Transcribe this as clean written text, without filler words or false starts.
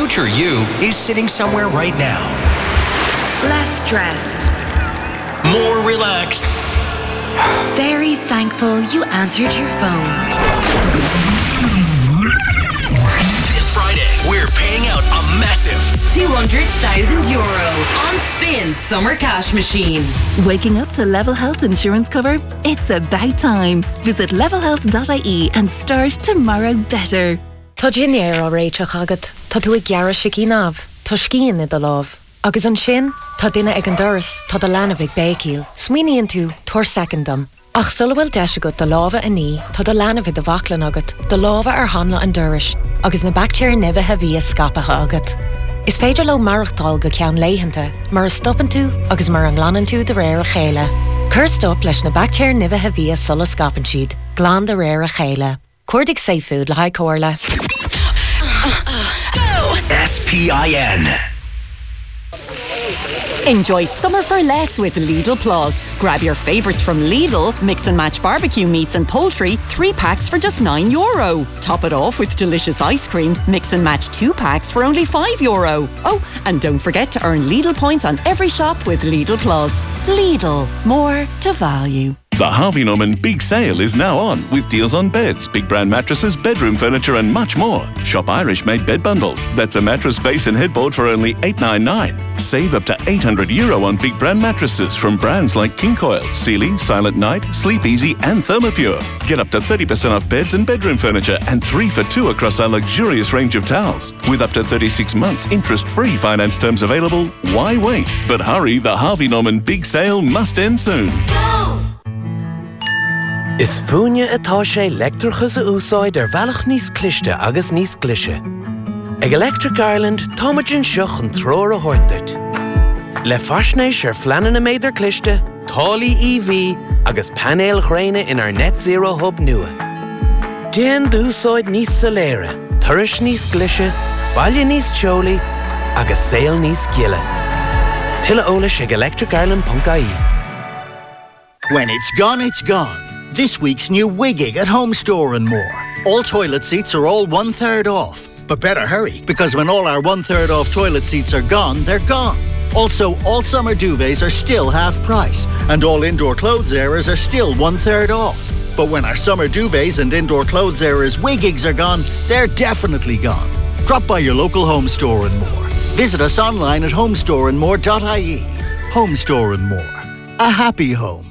future you is sitting somewhere right now. Less stressed. More relaxed. Very thankful you answered your phone. This Friday, we're paying out a massive €200,000 on Spin Summer Cash Machine. Waking up to Level Health insurance cover? It's about time. Visit levelhealth.ie and start tomorrow better. Tá dinnéir á réiteach agat, tá tú ag gearra sicinnáb, tá scían i do láb. Agus an sin, tá duine ag an doras, tá do leanamh ag bécíl, smuoiníonn tú tuair secondam. Ach sulhfuil deise go do lábha a ní, tá do leanamh i do bhaclan agat, do lábha ar hanla an doras, agus na bactéir nimhe bhí scapatha agat. Is féidir le marachtáil go ceann léitheanta, mar a stoppan tú agus mar an ghlanan tú de réir a chéile. Cur stop leis na bactéir nimhe bhí sulla scapan siad, glán de réir a chéile. Cuirdig safe food le haid cóirle. SPIN. Enjoy summer for less with Lidl Plus. Grab your favourites from Lidl, mix and match barbecue meats and poultry, 3 packs for just €9. Top it off with delicious ice cream, mix and match 2 packs for only €5. Oh, and don't forget to earn Lidl points on every shop with Lidl Plus. Lidl, more to value. The Harvey Norman Big Sale is now on with deals on beds, big brand mattresses, bedroom furniture and much more. Shop Irish-made bed bundles. That's a mattress base and headboard for only $8.99. Save up to €800 on big brand mattresses from brands like King Coil, Sealy, Silent Night, Sleep Easy and Thermopure. Get up to 30% off beds and bedroom furniture and 3 for 2 across our luxurious range of towels. With up to 36 months interest-free finance terms available, why wait? But hurry, the Harvey Norman Big Sale must end soon. Is fúine atá sé leictreachas a úsáid bhealach níos cliste agus níos clise. Ag Electric Ireland, táimeann seach an tróir a thuirteart. Le faisnéis fleanan na méidir cliste, tálaí EV agus panéal ghréine in our net zero hub nua. Déan d'úsáid níos soléire, turais níos clise, baile níos teolaí agus saol níos giile. Tuilleadh eolais ag electricireland.ie. When it's gone, it's gone. This week's new Wigging at Home Store and more. All toilet seats are all 1/3 off. But better hurry, because when all our 1/3 off toilet seats are gone, they're gone. Also, all summer duvets are still half price, and all indoor clothes areas are still 1/3 off. But when our summer duvets and indoor clothes areas Wiggigs are gone, they're definitely gone. Drop by your local Home Store and more. Visit us online at homestoreandmore.ie. Home Store and More. A happy home.